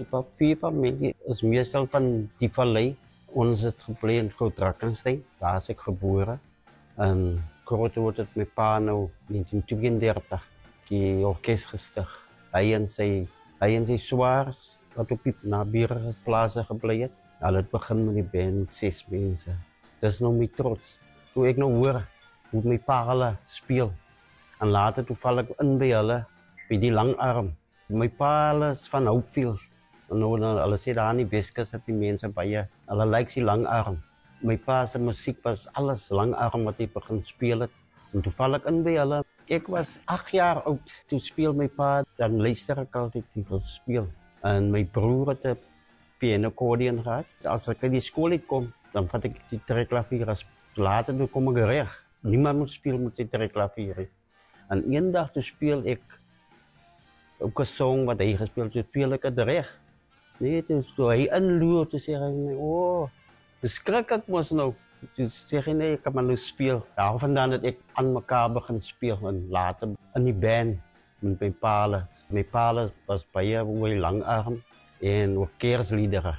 Die papier familie is meestal van die vallei. Ons het gebly in Groot-Drakensberg, daar is ek gebore. En grootword het my pa nou 1932 die orkes gestig. Hy en sy swaars, wat op die naburige plase gebly het. Hulle het begin met die band 6 mense. Dis nou my trots. Toe ek nou hoor hoe my pa hulle speel. En later toe val ek in by hulle, by die Langarm. My pa hulle is van Hopefield. En nou, hulle sê daar in die Weskus het die mense baie, hulle lyk die Langarm. My pa se musiek was alles Langarm wat hy begin speel het. En toe val ek in by hulle. Ek was 8 jaar oud, toe speel my pa, dan luister ek altyd die speel. En my broer het 'n piano-accordeon gehad. As ek uit die skool uitkom, dan vat ek die trekklavier as later toe kom ek reg. Niemand moet speel met die trekklavier. En eendag toe speel ek ook 'n song wat hy gespeel het, toe speel ek het reg. Nee, toe hy inloer, toe sê hy, oh, toe skrik ek mos nou. Toe sê hy, nee, ek kan maar nou speel. Daarvandaan dat ek aan mekaar begin speel en later in die band met my pa. My pa was baie oor Langarm en orkersliedere.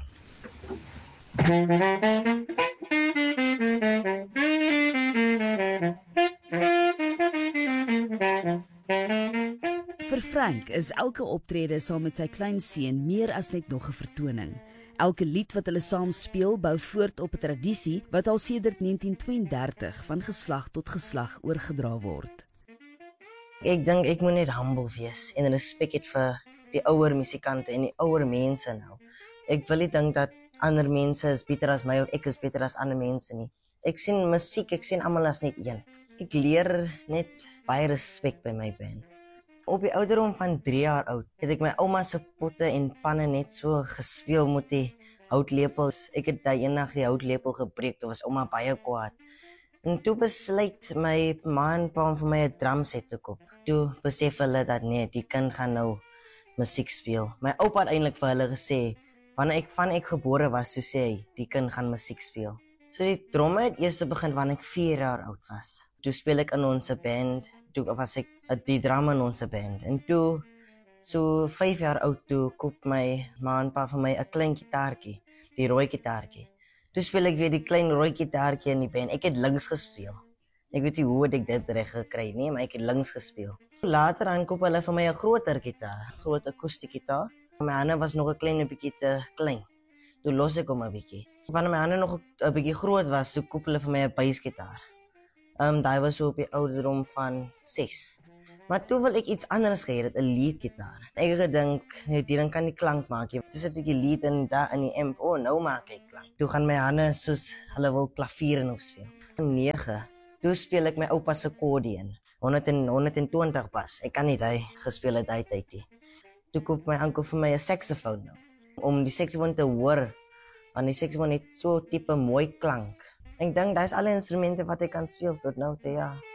Vir Frank is elke optrede saam met sy kleinseun meer as net nog 'n vertoning. Elke lied wat hulle saam speel bou voort op 'n tradisie wat al sedert 1932 van geslag tot geslag oorgedra word. Ek dink ek moet net humble wees en respek hê vir die ouer musikante en die ouer mense nou. Ek wil nie dink dat ander mense is beter as my of ek is beter as ander mense nie. Ek sien musiek, ek sien almal as net een. Ek leer net baie respek by my band. Op die ouderdom van 3 jaar oud het ek my ouma se potte en panne net so gespeel met die houtlepels. Ek het daai eendag die houtlepel gebreek, toe was ouma baie kwaad. En toe besluit my ma en pa om vir my 'n drumset te koop. Toe besef hulle dat nee, die kind gaan nou musiek speel. My oupa het eintlik vir hulle gesê, wanneer ek gebore was, so sê hy, die kind gaan musiek speel. So die dromme het eers begin wanneer ek 4 jaar oud was. Toe speel ek in ons band, toe was ek die drum in ons band. En toe, so 5 jaar oud, toe koop my ma en pa vir my 'n klein gitaartjie, die rooi gitaartjie. Toe speel ek weer die klein rooi gitaartjie in die band. Ek het links gespeel. Ek weet nie hoe ek dit reg gekry nie, maar ek het links gespeel. Later aan koop hulle vir my 'n groter gitaar, groot akoestiese gitaar. My hande was nog 'n klein bietjie te klein. Toe los ek hom 'n bietjie. Wanneer my hande nog 'n bietjie groot was, toe koop hulle vir my 'n basgitaar. Daai was so op die ouderdom van 6. Maar toe wil ek iets anders gehad, 'n leadgitaar. Ek het gedink, nee, die ding kan nie klank maak nie. Toe sit ek die lead in daar in die amp. Oh, nou maak hy klank. Toe gaan my hande soos hulle wil klavier nog speel. 9. Toe speel ek my oupa se accordeon. 120 pas. Ek kan nie daai gespeel het daai tyd nie. Toe koop my oom vir my 'n saksofoon nou. Om die saksofoon te hoor, want die saksofoon het so tipe mooi klank. Ek dink dis alle instrumente wat ek kan speel tot nou toe, ja.